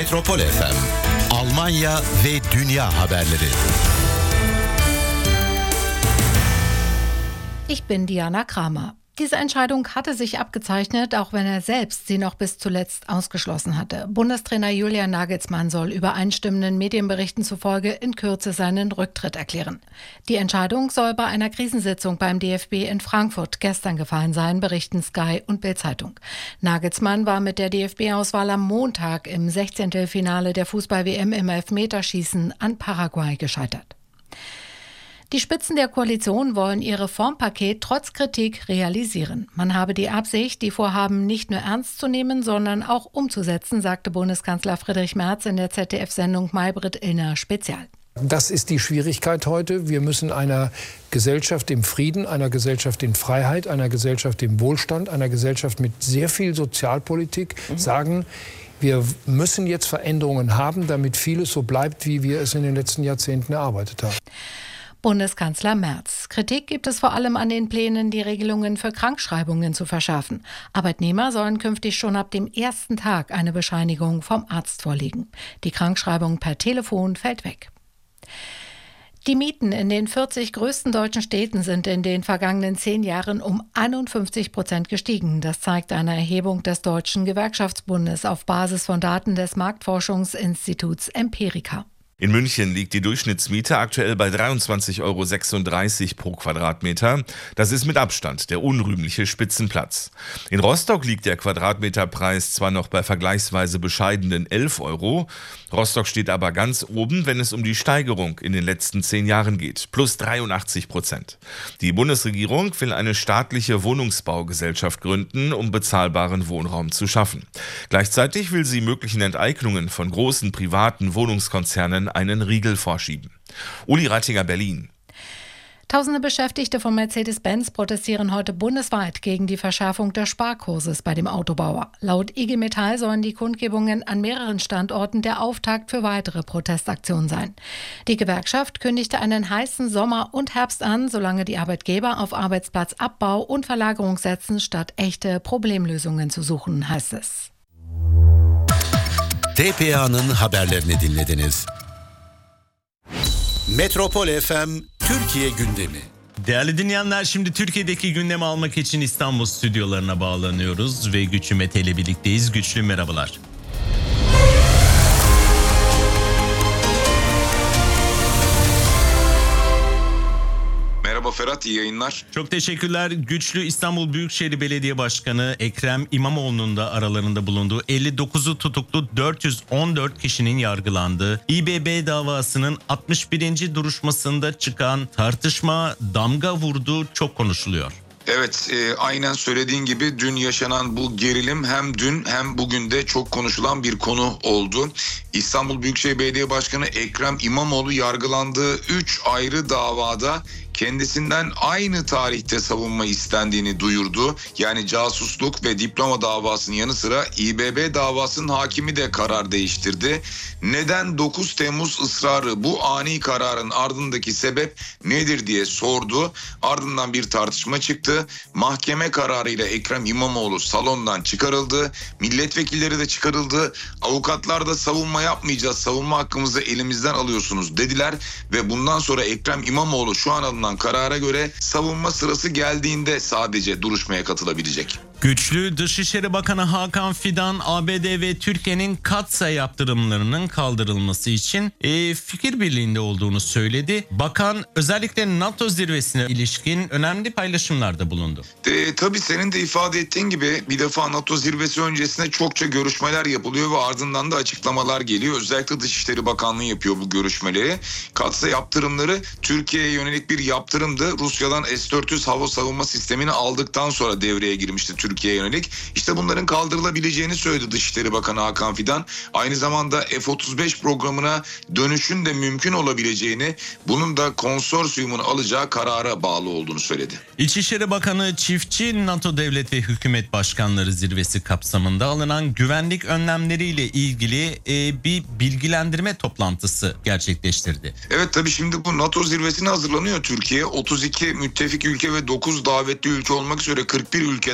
Metropol FM, Almanya ve dünya haberleri. Ich bin Diana Kramer. Diese Entscheidung hatte sich abgezeichnet, auch wenn er selbst sie noch bis zuletzt ausgeschlossen hatte. Bundestrainer Julian Nagelsmann soll übereinstimmenden Medienberichten zufolge in Kürze seinen Rücktritt erklären. Die Entscheidung soll bei einer Krisensitzung beim DFB in Frankfurt gestern gefallen sein, berichten Sky und Bild-Zeitung. Nagelsmann war mit der DFB-Auswahl am Montag im 16. Finale der Fußball-WM im Elfmeterschießen an Paraguay gescheitert. Die Spitzen der Koalition wollen ihr Reformpaket trotz Kritik realisieren. Man habe die Absicht, die Vorhaben nicht nur ernst zu nehmen, sondern auch umzusetzen, sagte Bundeskanzler Friedrich Merz in der ZDF-Sendung Maybrit Illner Spezial. Das ist die Schwierigkeit heute. Wir müssen einer Gesellschaft im Frieden, einer Gesellschaft in Freiheit, einer Gesellschaft im Wohlstand, einer Gesellschaft mit sehr viel Sozialpolitik sagen, wir müssen jetzt Veränderungen haben, damit vieles so bleibt, wie wir es in den letzten Jahrzehnten erarbeitet haben. Bundeskanzler Merz. Kritik gibt es vor allem an den Plänen, die Regelungen für Krankschreibungen zu verschärfen. Arbeitnehmer sollen künftig schon ab dem ersten Tag eine Bescheinigung vom Arzt vorlegen. Die Krankschreibung per Telefon fällt weg. Die Mieten in den 40 größten deutschen Städten sind in den vergangenen 10 Jahren um 51% gestiegen. Das zeigt eine Erhebung des Deutschen Gewerkschaftsbundes auf Basis von Daten des Marktforschungsinstituts Empirica. In München liegt die Durchschnittsmiete aktuell bei 23,36 € pro Quadratmeter. Das ist mit Abstand der unrühmliche Spitzenplatz. In Rostock liegt der Quadratmeterpreis zwar noch bei vergleichsweise bescheidenen 11 €. Rostock steht aber ganz oben, wenn es um die Steigerung in den letzten 10 Jahren geht. Plus 83%. Die Bundesregierung will eine staatliche Wohnungsbaugesellschaft gründen, um bezahlbaren Wohnraum zu schaffen. Gleichzeitig will sie möglichen Enteignungen von großen privaten Wohnungskonzernen einen Riegel vorschieben. Uli Rattinger, Berlin. Tausende Beschäftigte von Mercedes-Benz protestieren heute bundesweit gegen die Verschärfung des Sparkurses bei dem Autobauer. Laut IG Metall sollen die Kundgebungen an mehreren Standorten der Auftakt für weitere Protestaktionen sein. Die Gewerkschaft kündigte einen heißen Sommer und Herbst an, solange die Arbeitgeber auf Arbeitsplatzabbau und Verlagerung setzen, statt echte Problemlösungen zu suchen, heißt es. TPA'nın haberlerini dinlediniz. Metropol FM Türkiye gündemi. Değerli dinleyenler, şimdi Türkiye'deki gündemi almak için İstanbul stüdyolarına bağlanıyoruz ve Güçlü Mete ile birlikteyiz. Güçlü, merhabalar. Merhaba Ferhat, iyi yayınlar. Çok teşekkürler. Güçlü, İstanbul Büyükşehir Belediye Başkanı Ekrem İmamoğlu'nun da aralarında bulunduğu 59'u tutuklu 414 kişinin yargılandığı İBB davasının 61. duruşmasında çıkan tartışma damga vurdu, çok konuşuluyor. Evet, aynen söylediğin gibi dün yaşanan bu gerilim hem dün hem bugün de çok konuşulan bir konu oldu. İstanbul Büyükşehir Belediye Başkanı Ekrem İmamoğlu yargılandığı 3 ayrı davada kendisinden aynı tarihte savunma istendiğini duyurdu. Yani casusluk ve diploma davasının yanı sıra İBB davasının hakimi de karar değiştirdi. Neden 9 Temmuz ısrarı, bu ani kararın ardındaki sebep nedir diye sordu. Ardından bir tartışma çıktı. Mahkeme kararıyla Ekrem İmamoğlu salondan çıkarıldı. Milletvekilleri de çıkarıldı. Avukatlar da savunma yapmayacağız, savunma hakkımızı elimizden alıyorsunuz dediler. Ve bundan sonra Ekrem İmamoğlu şu an alınan karara göre savunma sırası geldiğinde sadece duruşmaya katılabilecek. Güçlü, Dışişleri Bakanı Hakan Fidan, ABD ve Türkiye'nin katsayı yaptırımlarının kaldırılması için fikir birliğinde olduğunu söyledi. Bakan özellikle NATO zirvesine ilişkin önemli paylaşımlarda bulundu. Tabii senin de ifade ettiğin gibi bir defa NATO zirvesi öncesinde çokça görüşmeler yapılıyor ve ardından da açıklamalar geliyor. Özellikle Dışişleri Bakanlığı yapıyor bu görüşmeleri. Katsayı yaptırımları Türkiye'ye yönelik bir yaptırımdı. Rusya'dan S-400 hava savunma sistemini aldıktan sonra devreye girmişti Türkiye'ye yönelik. İşte bunların kaldırılabileceğini söyledi Dışişleri Bakanı Hakan Fidan. Aynı zamanda F-35 programına dönüşün de mümkün olabileceğini, bunun da konsorsiyumun alacağı karara bağlı olduğunu söyledi. İçişleri Bakanı çiftçi NATO devlet ve hükümet başkanları zirvesi kapsamında alınan güvenlik önlemleriyle ilgili bir bilgilendirme toplantısı gerçekleştirdi. Evet, tabii şimdi bu NATO zirvesine hazırlanıyor Türkiye. 32 müttefik ülke ve 9 davetli ülke olmak üzere 41 ülkeden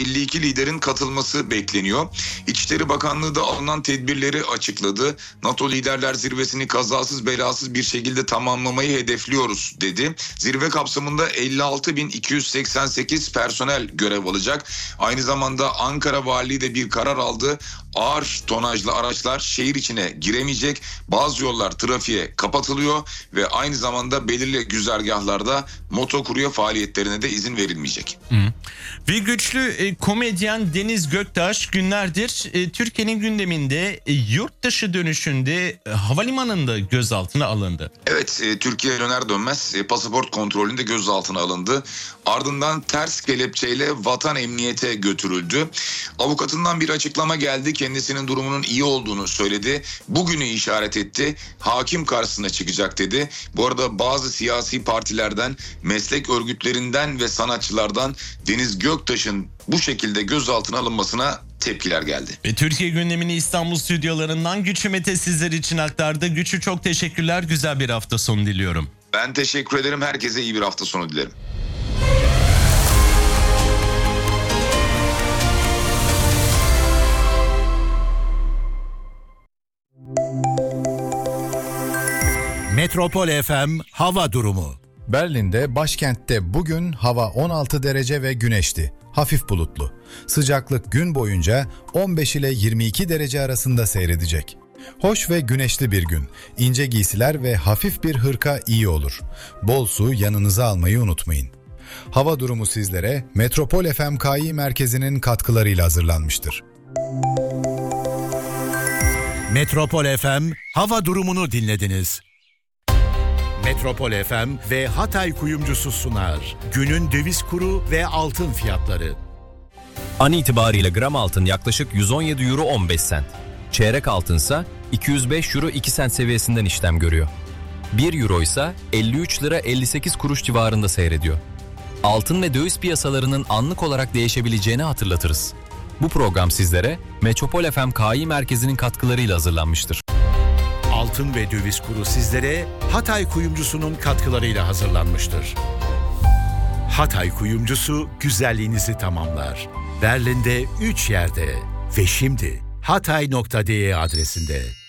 52 liderin katılması bekleniyor. İçişleri Bakanlığı da alınan tedbirleri açıkladı. NATO Liderler Zirvesi'ni kazasız belasız bir şekilde tamamlamayı hedefliyoruz dedi. Zirve kapsamında 56.288 personel görev alacak. Aynı zamanda Ankara Valiliği de bir karar aldı. Ağır tonajlı araçlar şehir içine giremeyecek. Bazı yollar trafiğe kapatılıyor ve aynı zamanda belirli güzergahlarda motokurye faaliyetlerine de izin verilmeyecek. Bir güçlü komedyen Deniz Göktaş günlerdir Türkiye'nin gündeminde yurt dışı dönüşünde havalimanında gözaltına alındı. Evet, Türkiye'ye döner dönmez pasaport kontrolünde gözaltına alındı. Ardından ters kelepçeyle vatan emniyete götürüldü. Avukatından bir açıklama geldi. Kendisinin durumunun iyi olduğunu söyledi. Bugünü işaret etti. Hakim karşısına çıkacak dedi. Bu arada bazı siyasi partilerden, meslek örgütlerinden ve sanatçılardan Deniz Göktaş'ın bu şekilde gözaltına alınmasına tepkiler geldi. Türkiye gündemini İstanbul stüdyolarından Güçlü Mete sizler için aktardı. Güçlü, çok teşekkürler. Güzel bir hafta sonu diliyorum. Ben teşekkür ederim. Herkese iyi bir hafta sonu dilerim. Metropol FM hava durumu. Berlin'de, başkentte bugün hava 16 derece ve güneşli. Hafif bulutlu. Sıcaklık gün boyunca 15 ile 22 derece arasında seyredecek. Hoş ve güneşli bir gün. İnce giysiler ve hafif bir hırka iyi olur. Bol su yanınıza almayı unutmayın. Hava durumu sizlere Metropol FM Kİ merkezinin katkılarıyla hazırlanmıştır. Metropol FM hava durumunu dinlediniz. Metropol FM ve Hatay Kuyumcusu sunar. Günün döviz kuru ve altın fiyatları. An itibariyle gram altın yaklaşık 117 euro 15 sent. Çeyrek altınsa 205 euro 2 sent seviyesinden işlem görüyor. 1 euro ise 53 lira 58 kuruş civarında seyrediyor. Altın ve döviz piyasalarının anlık olarak değişebileceğini hatırlatırız. Bu program sizlere Metropol FM Kİ merkezinin katkılarıyla hazırlanmıştır. Altın ve döviz kuru sizlere Hatay Kuyumcusu'nun katkılarıyla hazırlanmıştır. Hatay Kuyumcusu güzelliğinizi tamamlar. Berlin'de 3 yerde ve şimdi hatay.de adresinde.